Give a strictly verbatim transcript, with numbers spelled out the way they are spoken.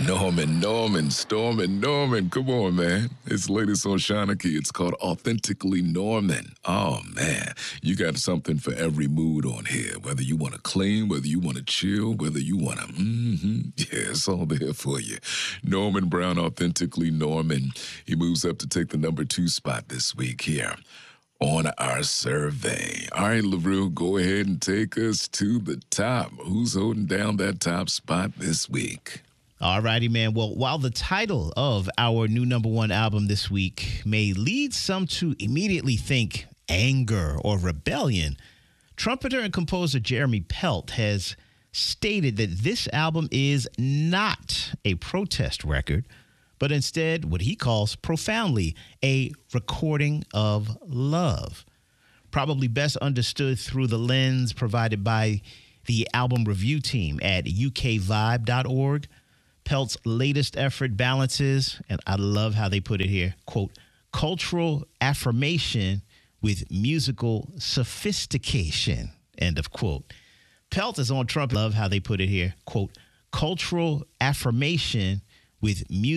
Norman, Norman, Stormin, Norman. Come on, man. It's latest on Shawnee. It's called Authentically Norman. Oh, man. You got something for every mood on here. Whether you want to clean, whether you want to chill, whether you want to, mm-hmm. Yeah, it's all there for you. Norman Brown, Authentically Norman. He moves up to take the number two spot this week here on our survey. All right, LaRue, go ahead and take us to the top. Who's holding down that top spot this week? All righty, man. Well, while the title of our new number one album this week may lead some to immediately think anger or rebellion, trumpeter and composer Jeremy Pelt has stated that this album is not a protest record, but instead what he calls profoundly a recording of love. Probably best understood through the lens provided by the album review team at U K vibe dot org. Pelt's latest effort balances, and I love how they put it here, quote, cultural affirmation with musical sophistication, end of quote. Pelt is on trumpet. Love how they put it here, quote, cultural affirmation with music.